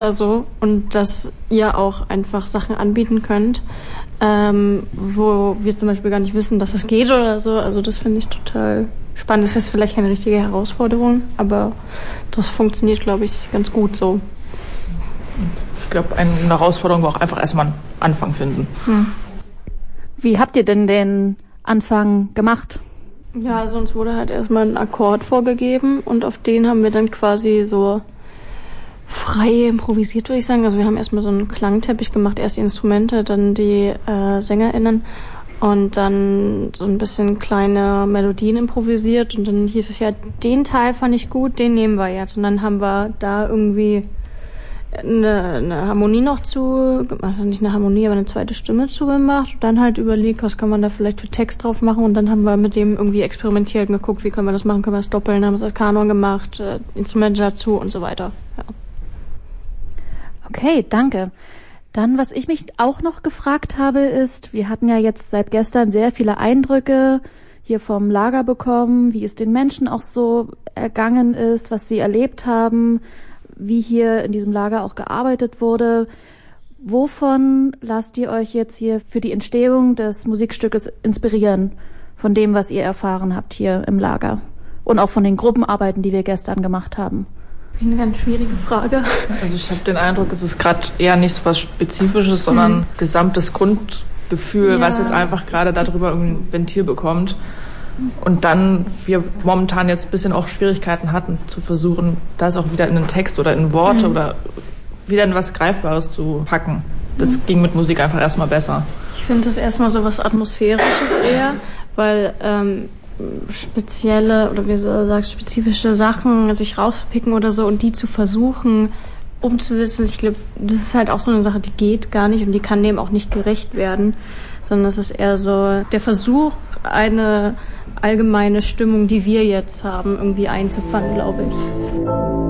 Also, und dass ihr auch einfach Sachen anbieten könnt, wo wir zum Beispiel gar nicht wissen, dass das geht oder so. Also das finde ich total spannend. Das ist vielleicht keine richtige Herausforderung, aber das funktioniert, glaube ich, ganz gut so. Ich glaube, eine Herausforderung war auch einfach erstmal einen Anfang finden. Wie habt ihr denn den Anfang gemacht? Ja, also uns wurde halt erstmal ein Akkord vorgegeben und auf den haben wir dann quasi so frei improvisiert, würde ich sagen. Also wir haben erstmal so einen Klangteppich gemacht, erst die Instrumente, dann die SängerInnen und dann so ein bisschen kleine Melodien improvisiert und dann hieß es ja, den Teil fand ich gut, den nehmen wir jetzt. Und dann haben wir da irgendwie eine Harmonie noch also nicht eine Harmonie, aber eine zweite Stimme zugemacht und dann halt überlegt, was kann man da vielleicht für Text drauf machen und dann haben wir mit dem irgendwie experimentiert und geguckt, wie können wir das machen, können wir das doppeln, haben es als Kanon gemacht, Instrumente dazu und so weiter. Ja. Okay, danke. Dann, was ich mich auch noch gefragt habe, ist, wir hatten ja jetzt seit gestern sehr viele Eindrücke hier vom Lager bekommen, wie es den Menschen auch so ergangen ist, was sie erlebt haben, wie hier in diesem Lager auch gearbeitet wurde. Wovon lasst ihr euch jetzt hier für die Entstehung des Musikstückes inspirieren? Von dem, was ihr erfahren habt hier im Lager? Und auch von den Gruppenarbeiten, die wir gestern gemacht haben? Eine ganz schwierige Frage. Also ich habe den Eindruck, es ist gerade eher nicht so was Spezifisches, sondern gesamtes Grundgefühl, was jetzt einfach gerade darüber ein Ventil bekommt. Und dann wir momentan jetzt ein bisschen auch Schwierigkeiten hatten, zu versuchen, das auch wieder in einen Text oder in Worte oder wieder in was Greifbares zu packen. Das ging mit Musik einfach erstmal besser. Ich finde das erstmal so was Atmosphärisches eher, weil spezielle oder wie du sagst, spezifische Sachen sich rauszupicken oder so und die zu versuchen umzusetzen. Ich glaube, das ist halt auch so eine Sache, die geht gar nicht und die kann dem auch nicht gerecht werden, sondern es ist eher so der Versuch, eine allgemeine Stimmung, die wir jetzt haben, irgendwie einzufangen, glaube ich.